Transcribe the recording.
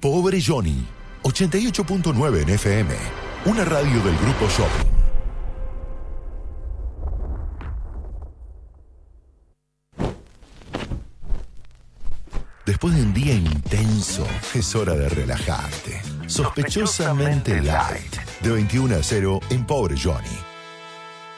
Pobre Johnny, 88.9 en FM, una radio del Grupo Shopping. Después de un día intenso, es hora de relajarte. Sospechosamente Light, de 21 a 0 en Pobre Johnny.